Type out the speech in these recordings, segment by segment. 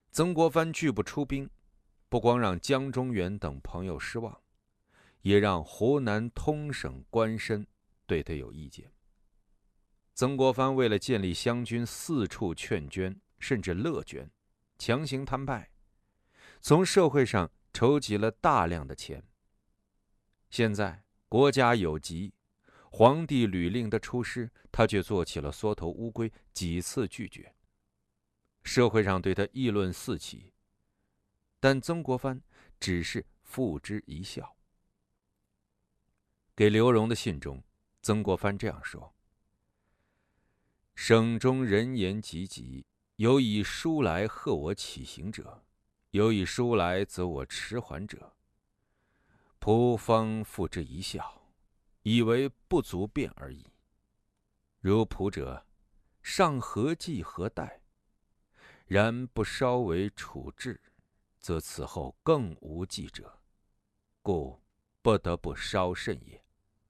曾国藩拒不出兵，不光让江中源等朋友失望，也让湖南通省官绅对他有意见。曾国藩为了建立湘军，四处劝捐，甚至乐捐，强行摊派，从社会上筹集了大量的钱。现在国家有急，皇帝屡令他出师，他却做起了缩头乌龟，几次拒绝。社会上对他议论四起，但曾国藩只是付之一笑。给刘荣的信中，曾国藩这样说：省中人言济济，有以书来贺我起行者，有以书来则我迟缓者。仆方付之一笑，以为不足辩而已。如仆者，尚何计何待？然不稍为处置，则此后更无计者，故不得不稍慎也。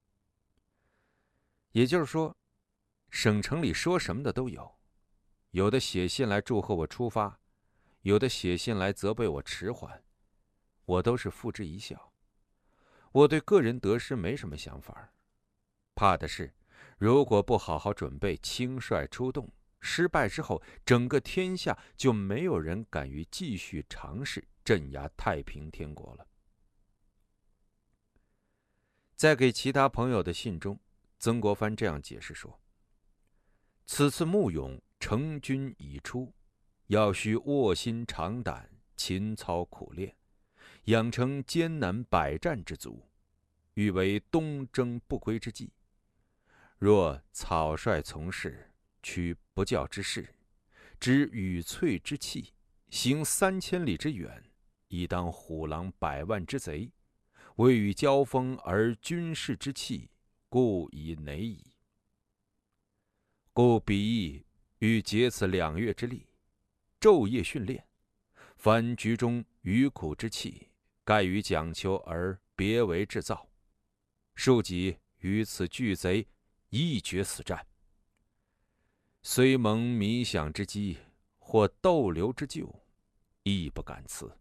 也就是说，省城里说什么的都有，有的写信来祝贺我出发，有的写信来责备我迟缓，我都是付之一笑。我对个人得失没什么想法，怕的是如果不好好准备，轻率出动，失败之后，整个天下就没有人敢于继续尝试镇压太平天国了。在给其他朋友的信中，曾国藩这样解释说：此次募勇成军已出，要需卧薪尝胆，勤操苦练，养成艰难百战之卒，欲为东征不归之计。若草率从事，取不教之势，知羽淬之气，行3000里之远，亦当虎狼100万之贼，未与交锋而军事之气，故以馁矣。故彼意欲竭此2月之力，昼夜训练，凡局中余苦之气，盖于讲求而别为制造，庶几于此巨贼一决死战。虽蒙弥饷之机，或逗留之救，亦不敢辞。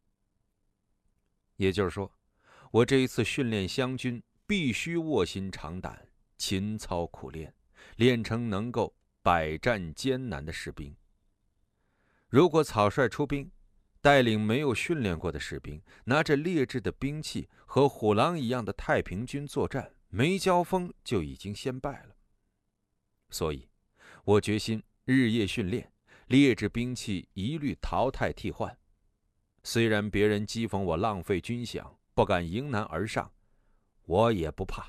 也就是说，我这一次训练湘军，必须卧薪尝胆，勤操苦练，练成能够百战艰难的士兵。如果草率出兵，带领没有训练过的士兵，拿着劣质的兵器和虎狼一样的太平军作战，没交锋就已经先败了。所以我决心日夜训练，劣质兵器一律淘汰替换。虽然别人讥讽我浪费军饷，不敢迎难而上，我也不怕。